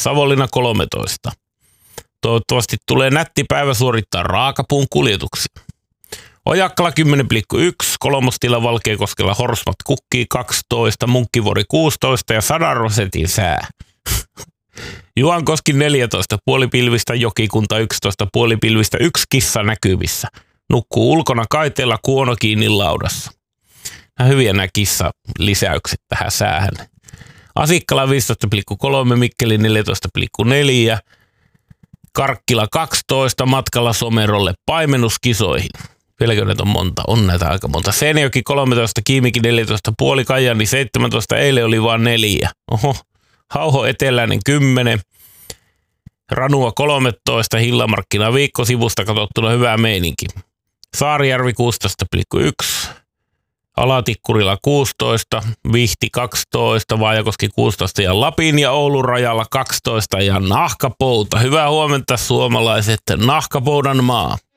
Savonlinna 13. Toivottavasti tulee nätti päivä suorittaa raakapuun kuljetuksia. Ojakkala 10,1, Kolmostila Valkeakoskella Horsmat kukkii 12, Munkkivuori 16 ja 100 prosentin sää. Juankoski 14, puolipilvistä, Jokikunta 11, puolipilvistä, 1 kissa näkyvissä. Nukkuu ulkona kaiteella, kuono kiinni laudassa. Nämä hyviä nämä kissalisäykset tähän säähän. Asikkala 15,3, Mikkeli 14,4, Karkkila 12, matkalla Somerolle paimennuskisoihin. Vieläkö näitä on monta? On näitä aika monta. Seinäjoki 13, Kiimiki 14,5, Kajani 17, eilen oli vaan 4. Oho. Hauho Eteläinen 10, Ranua 13, Hillamarkkina viikkosivusta katsottuna hyvää meininki. Saarijärvi 16,1, Alatikkurila 16, Vihti 12, Vaajakoski 16 ja Lapin ja Oulun rajalla 12 ja Nahkapouta. Hyvää huomenta suomalaiset, Nahkapoudan maa.